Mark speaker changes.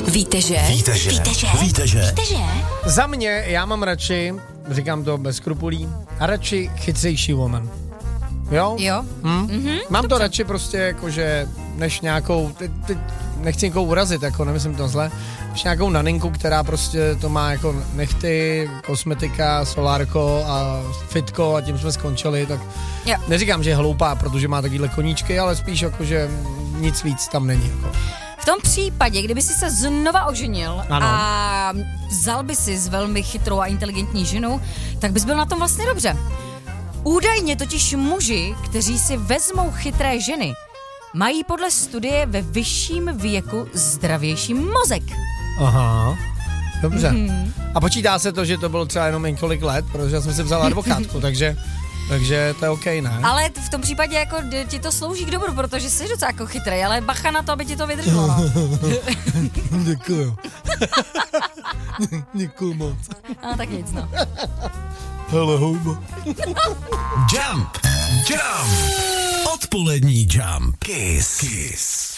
Speaker 1: Víte, že?
Speaker 2: Za mě, já mám radši, říkám to bez skrupulí, a radši chytřejší woman. Jo? Mám to radši prostě jakože, než nějakou, teď nechci někoho urazit, jako nemyslím to zle, než nějakou naninku, která prostě to má jako nechty, kosmetika, solárko a fitko a tím jsme skončili, tak neříkám, že je hloupá, protože má takovýhle koníčky, ale spíš jakože nic víc tam není. Jako.
Speaker 3: V tom případě, kdyby si se znova oženil a vzal by si s velmi chytrou a inteligentní ženou, tak bys byl na tom vlastně dobře. Údajně totiž muži, kteří si vezmou chytré ženy, mají podle studie ve vyšším věku zdravější mozek.
Speaker 2: Aha, dobře. A počítá se to, že to bylo třeba jenom několik let, protože já jsem si vzal advokátku, takže to je okej, ne?
Speaker 3: Ale v tom případě jako ti to slouží k dobru, protože jsi docela jako chytrý, ale bacha na to, aby ti to vydrželo. No.
Speaker 2: Děkuju. Děkuju moc.
Speaker 3: A tak nic, no.
Speaker 2: Hele, houba.
Speaker 4: Jump. Odpolední Jump. Kiss.